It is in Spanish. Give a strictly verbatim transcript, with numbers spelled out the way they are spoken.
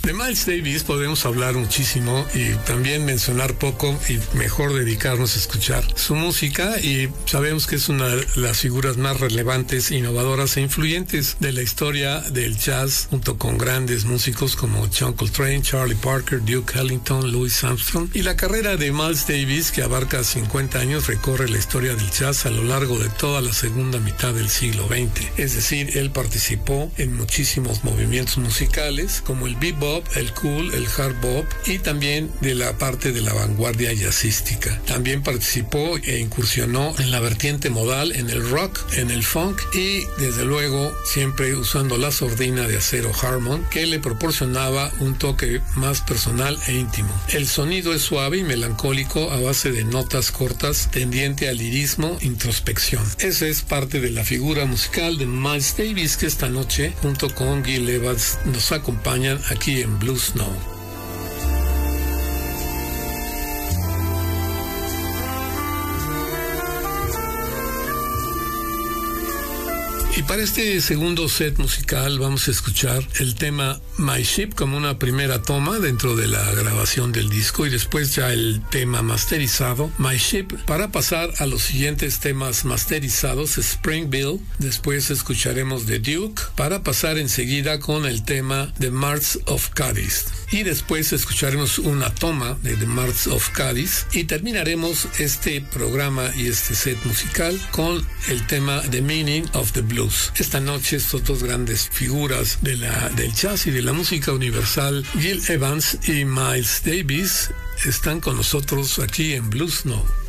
De Miles Davis podemos hablar muchísimo y también mencionar poco y mejor dedicarnos a escuchar su música, y sabemos que es una de las figuras más relevantes, innovadoras e influyentes de la historia del jazz, junto con grandes músicos como John Coltrane, Charlie Parker, Duke Ellington, Louis Armstrong. Y la carrera de Miles Davis, que abarca cincuenta años, recorre la historia del jazz a lo largo de toda la segunda mitad del siglo veinte. Es decir, él participó en muchísimos movimientos musicales como el bebop, el cool, el hard bop, y también de la parte de la vanguardia jazzística. También participó e incursionó en la vertiente modal, en el rock, en el funk, y desde luego siempre usando la sordina de acero Harmon, que le proporcionaba un toque más personal e íntimo. El sonido es suave y melancólico a base de notas cortas, tendiente al lirismo, introspección. Esa es parte de la figura musical de Miles Davis, que esta noche junto con Gil Evans nos acompañan aquí en Blues Now. Y para este segundo set musical vamos a escuchar el tema My Ship como una primera toma dentro de la grabación del disco, y después ya el tema masterizado My Ship, para pasar a los siguientes temas masterizados: Springville, después escucharemos The Duke, para pasar enseguida con el tema The March of Cádiz, y después escucharemos una toma de The March of Cádiz, y terminaremos este programa y este set musical con el tema The Meaning of the Blues. Esta noche estos dos grandes figuras de la, del jazz y de la música universal, Gil Evans y Miles Davis, están con nosotros aquí en Blues Now.